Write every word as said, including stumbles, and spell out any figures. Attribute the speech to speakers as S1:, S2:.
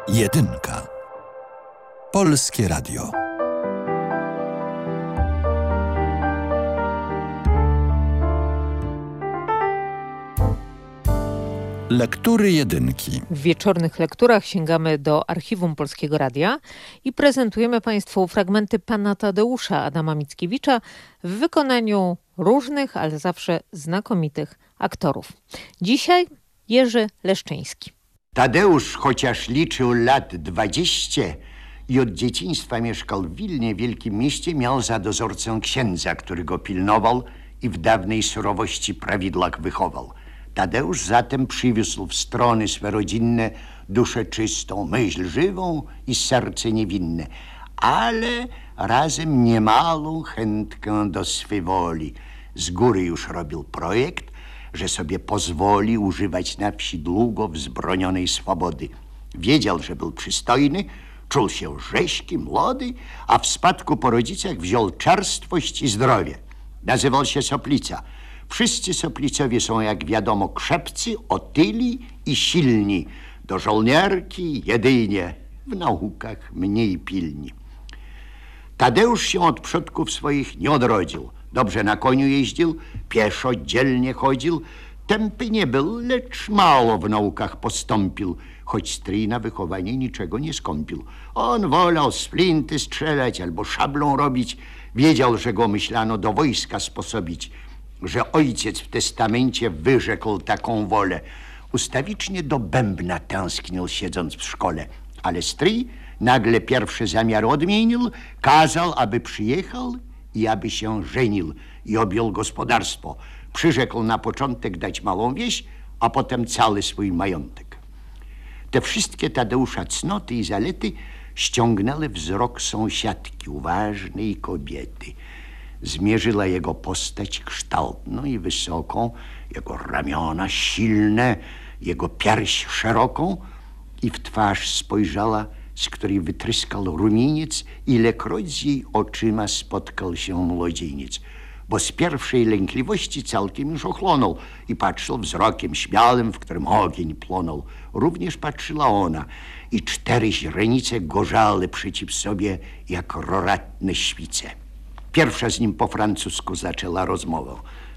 S1: Jedynka. Polskie Radio. Lektury jedynki.
S2: W wieczornych lekturach sięgamy do archiwum Polskiego Radia i prezentujemy Państwu fragmenty pana Tadeusza Adama Mickiewicza w wykonaniu różnych, ale zawsze znakomitych aktorów. Dzisiaj Jerzy Leszczyński.
S3: Tadeusz, chociaż liczył lat dwadzieścia i od dzieciństwa mieszkał w Wilnie, wielkim mieście, miał za dozorcę księdza, który go pilnował i w dawnej surowości prawidłach wychował. Tadeusz zatem przywiózł w strony swe rodzinne duszę czystą, myśl żywą i serce niewinne, ale razem niemałą chętkę do swej woli. Z góry już robił projekt, że sobie pozwoli używać na wsi długo wzbronionej swobody. Wiedział, że był przystojny, czuł się rześki, młody, a w spadku po rodzicach wziął czerstwość i zdrowie. Nazywał się Soplica. Wszyscy Soplicowie są, jak wiadomo, krzepcy, otyli i silni. Do żołnierki jedynie, w naukach mniej pilni. Tadeusz się od przodków swoich nie odrodził. Dobrze na koniu jeździł, pieszo dzielnie chodził. Tępy nie był, lecz mało w naukach postąpił, choć stryj na wychowanie niczego nie skąpił. On wolał z flinty strzelać albo szablą robić. Wiedział, że go myślano do wojska sposobić, że ojciec w testamencie wyrzekł taką wolę. Ustawicznie do bębna tęsknił, siedząc w szkole, ale stryj nagle pierwszy zamiar odmienił, kazał, aby przyjechał i aby się żenił i objął gospodarstwo. Przyrzekł na początek dać małą wieś, a potem cały swój majątek. Te wszystkie Tadeusza cnoty i zalety ściągnęły wzrok sąsiadki, uważnej kobiety. Zmierzyła jego postać kształtną i wysoką, jego ramiona silne, jego pierś szeroką i w twarz spojrzała, z której wytryskał rumieniec, ilekroć z jej oczyma spotkał się młodzieniec. Bo z pierwszej lękliwości całkiem już ochłonął i patrzył wzrokiem śmiałym, w którym ogień płonął. Również patrzyła ona i cztery źrenice gorzały przeciw sobie jak roratne świce. Pierwsza z nim po francusku zaczęła rozmowę.